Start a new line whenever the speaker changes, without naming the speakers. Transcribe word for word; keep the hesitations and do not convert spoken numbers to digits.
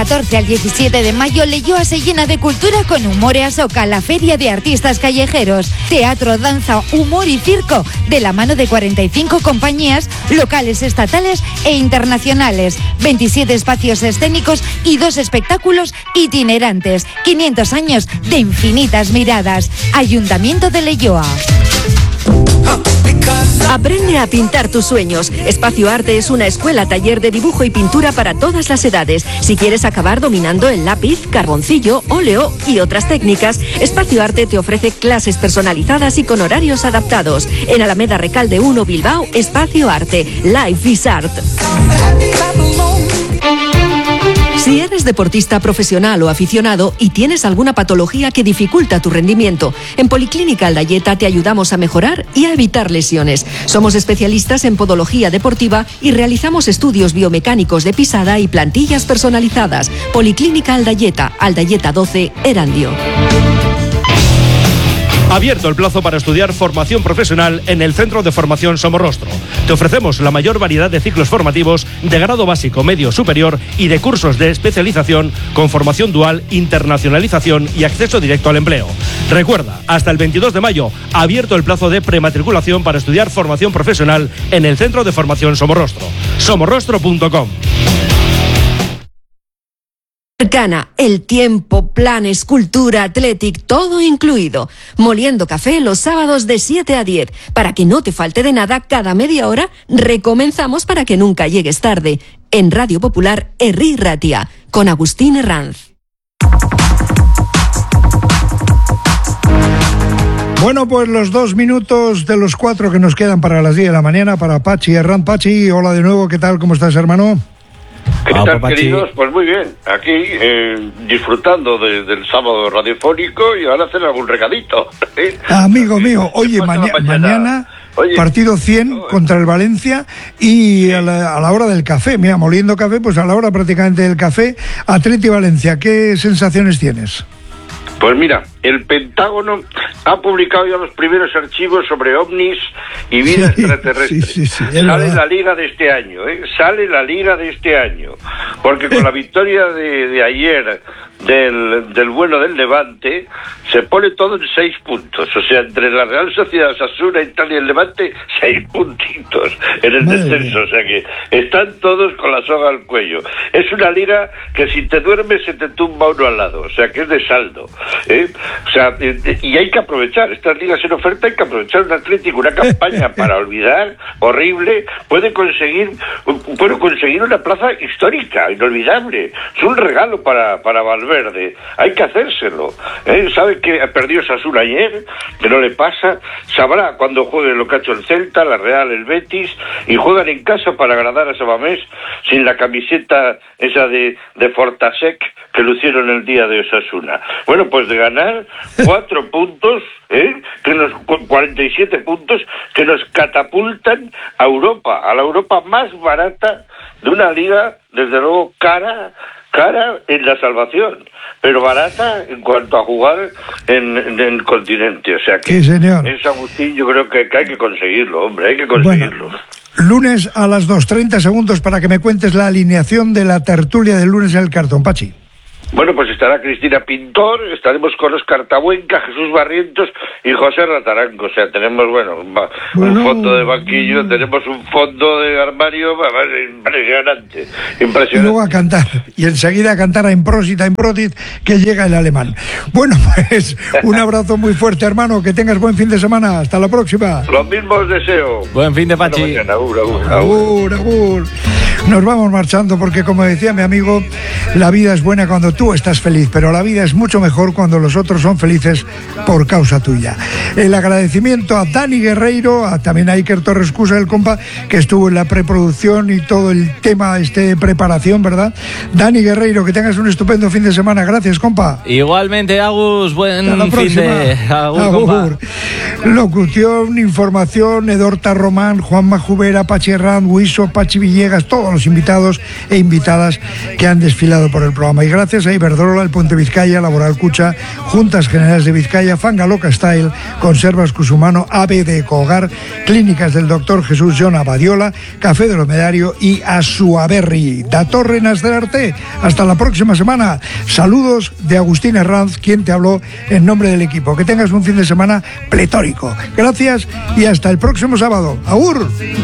catorce al diecisiete de mayo, Leioa se llena de cultura con Humor e Asoca, la feria de artistas callejeros. Teatro, danza, humor y circo, de la mano de cuarenta y cinco compañías locales, estatales e internacionales. veintisiete espacios escénicos y dos espectáculos itinerantes. quinientos años de infinitas miradas. Ayuntamiento de Leioa.
Aprende a pintar tus sueños. Espacio Arte es una escuela taller de dibujo y pintura para todas las edades. Si quieres acabar dominando el lápiz, carboncillo, óleo y otras técnicas, Espacio Arte te ofrece clases personalizadas y con horarios adaptados. En Alameda Recalde uno, Bilbao, Espacio Arte. Life is Art. Si eres deportista profesional o aficionado y tienes alguna patología que dificulta tu rendimiento, en Policlínica Aldayeta te ayudamos a mejorar y a evitar lesiones. Somos especialistas en podología deportiva y realizamos estudios biomecánicos de pisada y plantillas personalizadas. Policlínica Aldayeta, Aldayeta doce, Erandio.
Abierto el plazo para estudiar formación profesional en el Centro de Formación Somorrostro. Te ofrecemos la mayor variedad de ciclos formativos de grado básico, medio, superior y de cursos de especialización con formación dual, internacionalización y acceso directo al empleo. Recuerda, hasta el veintidós de mayo, abierto el plazo de prematriculación para estudiar formación profesional en el Centro de Formación Somorrostro. somorrostro punto com.
Cercana, el tiempo, planes, cultura, athletic, todo incluido. Moliendo café los sábados de siete a diez. Para que no te falte de nada, cada media hora recomenzamos para que nunca llegues tarde. En Radio Popular, Herri Ratia, con Agustín Herranz.
Bueno, pues los dos minutos de los cuatro que nos quedan para las diez de la mañana para Pachi Herranz. Pachi, hola de nuevo, ¿qué tal? ¿Cómo estás, hermano?
¿Qué tal, queridos? Pues muy bien, aquí eh, disfrutando de, del sábado radiofónico y ahora hacer algún recadito. ¿eh?
Amigo mío, oye, maña, mañana, mañana oye, partido cien no, contra el Valencia y sí. a, la, a la hora del café, mira, moliendo café, pues a la hora prácticamente del café, Atleti Valencia, ¿qué sensaciones tienes?
Pues mira, el Pentágono ha publicado ya los primeros archivos sobre ovnis y vida sí, extraterrestre. Sí, sí, sí, Sale verdad. la liga de este año, ¿eh? Sale la liga de este año. Porque con la victoria de, de ayer del, del bueno del Levante, se pone todo en seis puntos. O sea, entre la Real Sociedad, Osasuna, Italia y el Levante, seis puntitos en el Madre descenso. Mía. O sea que están todos con la soga al cuello. Es una liga que si te duermes se te tumba uno al lado. O sea que es de saldo. ¿eh? O sea, y hay que aprovechar estas ligas en oferta, hay que aprovechar un Atlético, una campaña para olvidar, horrible, puede conseguir puede conseguir una plaza histórica, inolvidable, es un regalo para, para Valverde, hay que hacérselo, ¿eh? Sabe que perdió Osasuna ayer, que no le pasa, sabrá cuando juegue lo que ha hecho el Celta, la Real, el Betis, y juegan en casa para agradar a Sabamés, sin la camiseta esa de, de Fortasec que lucieron el día de Osasuna. Bueno, pues de ganar cuatro puntos, ¿eh? que nos cuarenta y siete puntos que nos catapultan a Europa, a la Europa más barata de una liga, desde luego cara, cara en la salvación, pero barata en cuanto a jugar en, en el continente. O sea que
sí, señor.
Es Agustín, yo creo que, que hay que conseguirlo, hombre, hay que conseguirlo.
Bueno. Lunes a las dos, treinta segundos para que me cuentes la alineación de la tertulia del lunes en el cartón, Pachi.
Bueno, pues estará Cristina Pintor, estaremos con Óscar Tabuenca, Jesús Barrientos y José Rataranco. O sea, tenemos, bueno, un, bueno, un fondo de banquillo, tenemos un fondo de armario impresionante, impresionante.
Y luego a cantar, y enseguida a cantar a Improsit, a Improtit, que llega el alemán. Bueno, pues un abrazo muy fuerte, hermano, que tengas buen fin de semana, hasta la próxima.
Los mismos deseo.
Buen fin de Pachi.
Bueno, agur, agur, agur.
Agur, agur. Nos vamos marchando porque, como decía mi amigo, la vida es buena cuando tú estás feliz, pero la vida es mucho mejor cuando los otros son felices por causa tuya. El agradecimiento a Dani Guerreiro, a también a Iker Torres Cusa, el compa, que estuvo en la preproducción y todo el tema este de preparación, ¿verdad? Dani Guerreiro, que tengas un estupendo fin de semana. Gracias, compa.
Igualmente, Agus, buen fin de... Agur,
Agur.
compa.
Locución, información, Edorta Román, Juanma Jubera, Pachi Herranz, Huiso, Pachi Villegas, todos todos los invitados e invitadas que han desfilado por el programa. Y gracias a Iberdrola, el Ponte Vizcaya, Laboral Cucha, Juntas Generales de Vizcaya, Fanga Loca Style, Conservas Cusumano, A B de Ecohogar, Clínicas del Doctor Jesús John Abadiola, Café del Homedario y Asuaberri. Da Torre Nasderarte. Hasta la próxima semana. Saludos de Agustín Herranz, quien te habló en nombre del equipo. Que tengas un fin de semana pletórico. Gracias y hasta el próximo sábado. ¡Agur!